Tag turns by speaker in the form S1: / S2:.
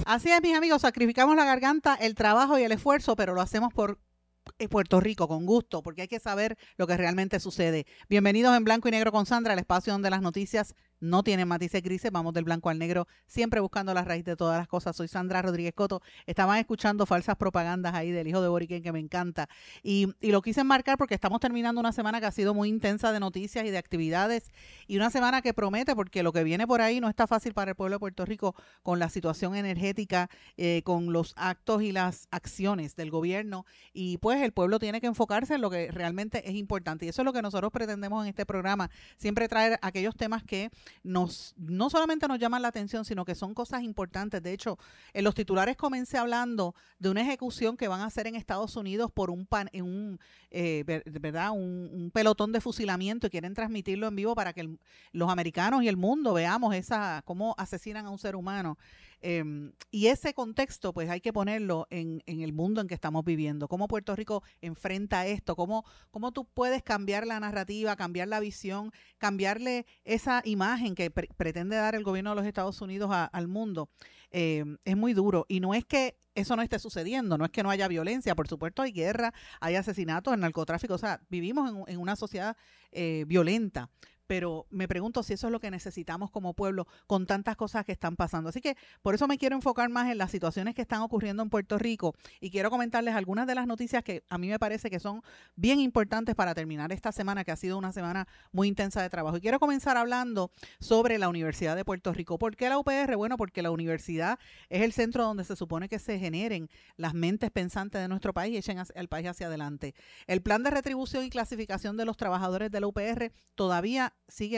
S1: Así es, mis amigos, sacrificamos la garganta, el trabajo y el esfuerzo, pero lo hacemos por Puerto Rico, con gusto, porque hay que saber lo que realmente sucede. Bienvenidos en Blanco y Negro con Sandra, el espacio donde las noticias no tienen matices grises, vamos del blanco al negro, siempre buscando la raíz de todas las cosas. Soy Sandra Rodríguez Coto. Estaban escuchando falsas propagandas ahí del hijo de Boriken, que me encanta. Y lo quise enmarcar porque estamos terminando una semana que ha sido muy intensa de noticias y de actividades, y una semana que promete, porque lo que viene por ahí no está fácil para el pueblo de Puerto Rico, con la situación energética, con los actos y las acciones del gobierno, y pues el pueblo tiene que enfocarse en lo que realmente es importante. Y eso es lo que nosotros pretendemos en este programa, siempre traer aquellos temas que no solamente nos llaman la atención, sino que son cosas importantes. De hecho, en los titulares comencé hablando de una ejecución que van a hacer en Estados Unidos por ¿verdad? Un pelotón de fusilamiento, y quieren transmitirlo en vivo para que los americanos y el mundo veamos cómo asesinan a un ser humano. Y ese contexto, pues hay que ponerlo en el mundo en que estamos viviendo. Cómo Puerto Rico enfrenta esto, cómo tú puedes cambiar la narrativa, cambiar la visión, cambiarle esa imagen que pretende dar el gobierno de los Estados Unidos al mundo. Es muy duro. Y no es que eso no esté sucediendo, no es que no haya violencia, por supuesto hay guerra, hay asesinatos, el narcotráfico, o sea, vivimos en una sociedad violenta. Pero me pregunto si eso es lo que necesitamos como pueblo, con tantas cosas que están pasando. Así que por eso me quiero enfocar más en las situaciones que están ocurriendo en Puerto Rico, y quiero comentarles algunas de las noticias que a mí me parece que son bien importantes para terminar esta semana, que ha sido una semana muy intensa de trabajo. Y quiero comenzar hablando sobre la Universidad de Puerto Rico. ¿Por qué la UPR? Bueno, porque la universidad es el centro donde se supone que se generen las mentes pensantes de nuestro país y echen el país hacia adelante. El plan de retribución y clasificación de los trabajadores de la UPR todavía sigue